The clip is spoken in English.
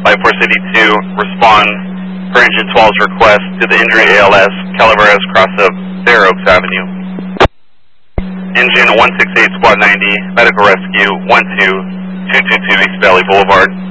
Life Force 82, respond per Engine 12's request to the injury ALS, Calaveras cross of Fair Oaks Avenue. Engine 168 Squad 90, medical rescue 12222 East Valley Boulevard.